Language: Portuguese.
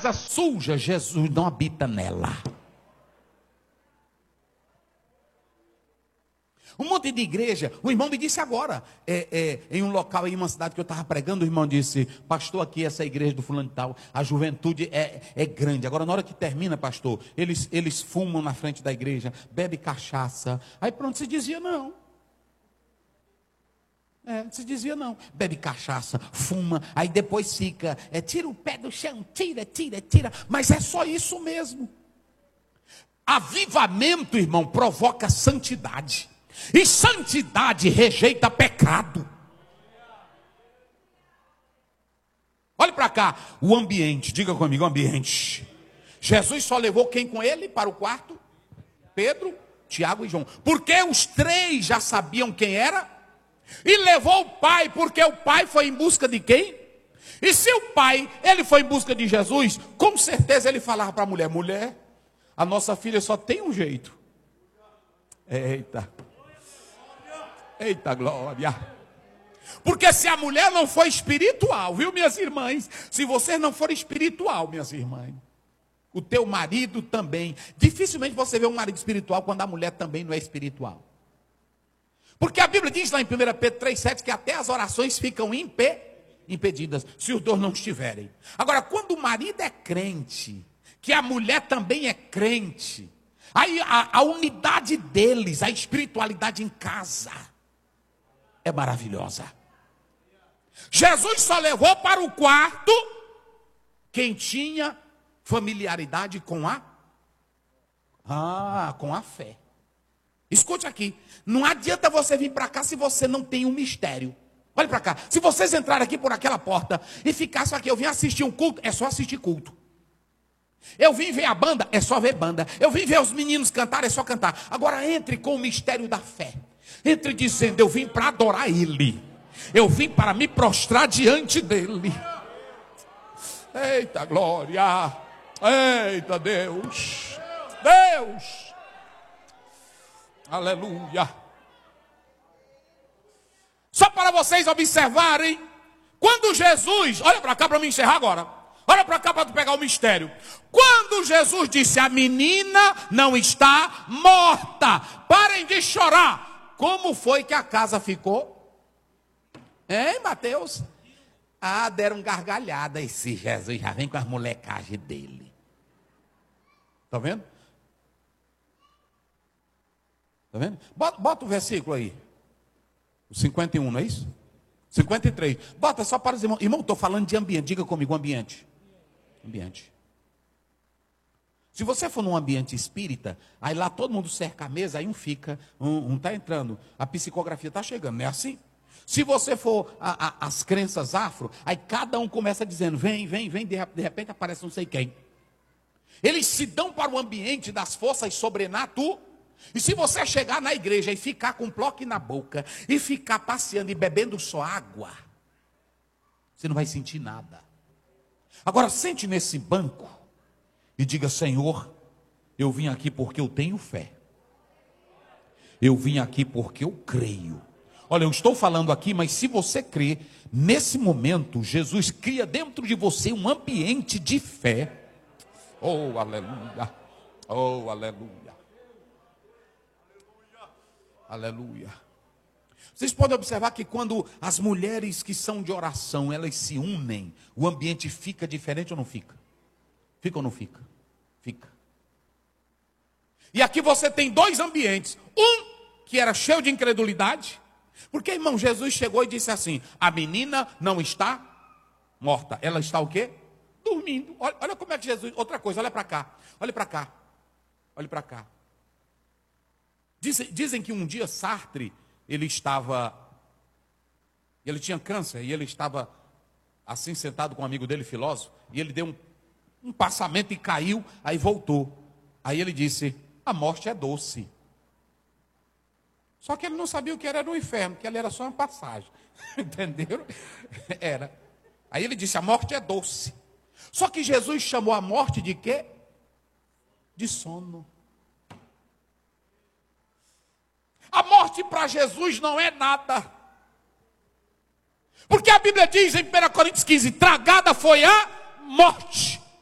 casa suja, Jesus não habita nela. Um monte de igreja, o irmão me disse agora, em um local, em uma cidade que eu estava pregando, o irmão disse: pastor, aqui essa igreja do fulano de tal, a juventude é grande. Agora, na hora que termina, pastor, eles fumam na frente da igreja, bebe cachaça. Aí pronto, se dizia não. Se dizia não. Bebe cachaça, fuma, aí depois fica, tira o pé do chão, tira. Mas é só isso mesmo. Avivamento, irmão, provoca santidade. E santidade rejeita pecado. Olhe para cá, o ambiente, diga comigo, o ambiente. Jesus só levou quem com ele para o quarto? Pedro, Tiago e João. Porque os três já sabiam quem era. E levou o pai, porque o pai foi em busca de quem? E se o pai, ele foi em busca de Jesus, com certeza ele falava para a mulher: mulher, a nossa filha só tem um jeito. Eita glória. Porque se a mulher não for espiritual, viu, minhas irmãs? Se você não for espiritual, minhas irmãs, o teu marido também. Dificilmente você vê um marido espiritual quando a mulher também não é espiritual. Porque a Bíblia diz lá em 1 Pedro 3,7 que até as orações ficam impedidas, se os dois não estiverem. Agora, quando o marido é crente, que a mulher também é crente, aí a unidade deles, a espiritualidade em casa, é maravilhosa. Jesus só levou para o quarto quem tinha familiaridade com a fé. Escute aqui, não adianta você vir para cá se você não tem um mistério. Olha para cá, se vocês entrarem aqui por aquela porta e ficar só aqui, eu vim assistir um culto, é só assistir culto. Eu vim ver a banda, é só ver banda. Eu vim ver os meninos cantar, é só cantar. Agora entre com o mistério da fé. Entre dizendo: eu vim para adorar Ele. Eu vim para me prostrar diante dEle. Eita glória. Eita Deus. Deus. Aleluia. Só para vocês observarem. Quando Jesus, olha para cá para me encerrar agora. Olha para cá para tu pegar o mistério. Quando Jesus disse: a menina não está morta, parem de chorar. Como foi que a casa ficou? Hein, Mateus? Deram gargalhada. Esse Jesus já vem com as molecagens dele. Está vendo? Está vendo? Bota o versículo aí. O 51, não é isso? 53. Bota só para os irmãos. Irmão, estou falando de ambiente. Diga comigo, ambiente. Ambiente. Se você for num ambiente espírita, aí lá todo mundo cerca a mesa, aí um fica, um está entrando, a psicografia está chegando, não é assim? Se você for as crenças afro, aí cada um começa dizendo: vem, de repente aparece não sei quem. Eles se dão para o ambiente das forças sobrenaturais. E se você chegar na igreja e ficar com um bloco na boca, e ficar passeando e bebendo só água, você não vai sentir nada. Agora sente nesse banco e diga: Senhor, eu vim aqui porque eu tenho fé. Eu vim aqui porque eu creio. Olha, eu estou falando aqui, mas se você crê, nesse momento, Jesus cria dentro de você um ambiente de fé. Oh, aleluia. Oh, aleluia. Aleluia. Vocês podem observar que quando as mulheres que são de oração, elas se unem, o ambiente fica diferente ou não fica? Fica ou não fica? Fica. E aqui você tem dois ambientes. Um que era cheio de incredulidade. Porque, irmão, Jesus chegou e disse assim: a menina não está morta. Ela está o quê? Dormindo. Olha como é que Jesus... Outra coisa, olha para cá. Olha para cá. Olha para cá. Dizem que um dia Sartre, ele tinha câncer, e ele estava assim sentado com um amigo dele, filósofo, e ele deu um passamento e caiu, aí voltou. Aí ele disse: a morte é doce. Só que ele não sabia o que era no inferno, que ali era só uma passagem. Entenderam? Era. Aí ele disse: a morte é doce. Só que Jesus chamou a morte de quê? De sono. A morte para Jesus não é nada. Porque a Bíblia diz em 1 Coríntios 15: tragada foi a morte.